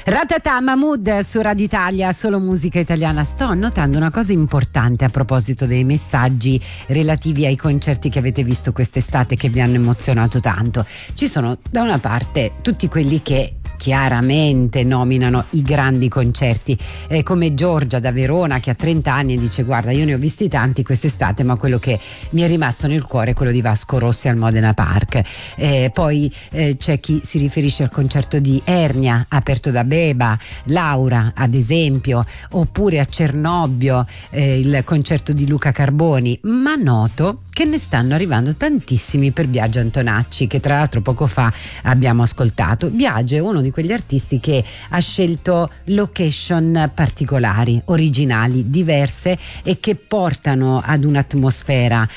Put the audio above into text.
Ratata Mahmood su Radio Italia, solo musica italiana. Sto notando una cosa importante a proposito dei messaggi relativi ai concerti che avete visto quest'estate che vi hanno emozionato tanto. Ci sono da una parte tutti quelli che chiaramente nominano i grandi concerti, come Giorgia da Verona che ha 30 anni e dice: guarda, io ne ho visti tanti quest'estate, ma quello che mi è rimasto nel cuore è quello di Vasco Rossi al Modena Park. Poi c'è chi si riferisce al concerto di Ernia aperto da Beba, Laura ad esempio, oppure a Cernobbio il concerto di Luca Carboni, ma noto che ne stanno arrivando tantissimi per Biagio Antonacci, che tra l'altro poco fa abbiamo ascoltato. Biagio è uno di quegli artisti che ha scelto location particolari, originali, diverse e che portano ad un'atmosfera